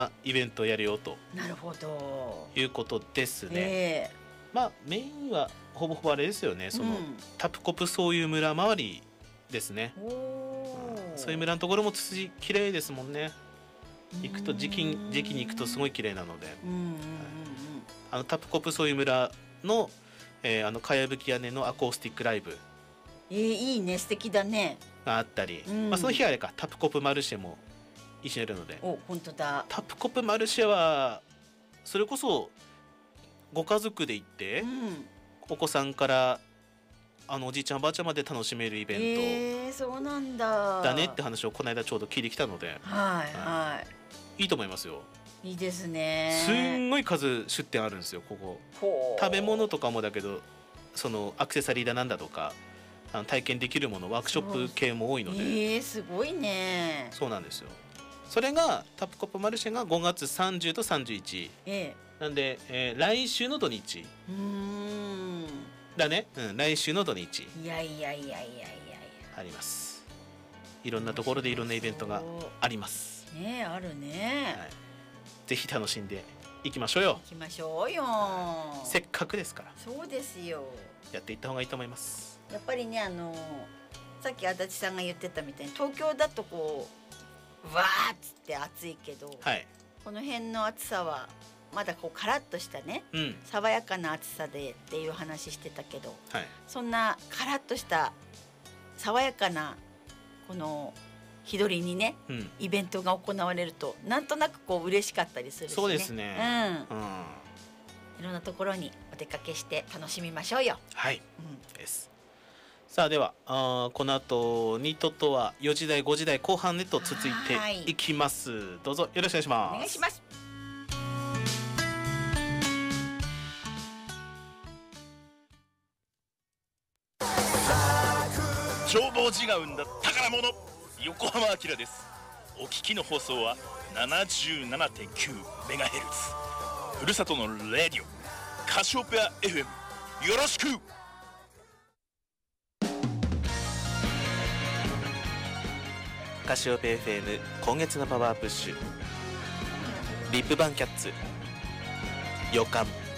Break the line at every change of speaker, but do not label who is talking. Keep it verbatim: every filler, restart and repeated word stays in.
イベントをやるよと
なるほど
いうことですね、
え
まあメインはほぼほぼあれですよね、
ー
その、
うん
タプコプそういう村周りですね。
おー
そういう村のところもツツジ綺麗ですもんね。行くと時期時期に行くとすごい綺麗なので、
うんうんうんうん
あのタプコプそういう村の、えー、あのかやぶき屋根のアコースティックライブ
えー、いいね素敵だね
があったり、
うん
まあ、その日はあれかタプコプマルシェも一緒にやるので、
お本当だ
タプコプマルシェはそれこそご家族で行って
うん
お子さんからあのおじいちゃんおばあちゃんまで楽しめるイベント
えー、そうなんだ
だねって話をこの間ちょうど聞いてきたので、
はいはい
いいと思いますよ。
いいですね
すんごい数出店あるんですよここ。
ほう
食べ物とかもだけど、そのアクセサリーだなんだとかあの体験できるものワークショップ系も多いので、
えー、すごいね
そうなんですよ。それがタプコプマルシェがごがつさんじゅうとさんじゅういち
え
なんで、えー来週の土日
えうーん
だね、うん、来週の土日
いやいやいやいやいやいや
あります。いろんなところでいろんなイベントがあります、
ねえあるね、
はい、ぜひ楽しんでいきましょうよ。
行きましょうよ
せっかくですから
そうですよ
やっていった方がいいと思います。
やっぱりねあのさっき足立さんが言ってたみたいに東京だとこうわーっつって暑いけど、
はい、
この辺の暑さはまだこうカラッとしたね
うん、
爽やかな暑さでっていう話してたけど、
はい、
そんなカラッとした爽やかなこの日取りにね
うん、
イベントが行われるとなんとなくこう嬉しかったりするしね。
そうですね、
うん、
うん、
いろんなところにお出かけして楽しみましょうよ。
はい
うん、
です。さあではあーこの後ニトとはよじ台ごじ台後半へと続いていきます。どうぞよろしくお願いします。
お願いします。
消防士が生んだ宝物横浜明です。お聞きの放送は ななじゅうななてんきゅうメガヘルツ ふるさとのレディオカシオペア エフエム よろしく。
カシオペ エフエム 今月のパワープッシュリップバンキャッツ予感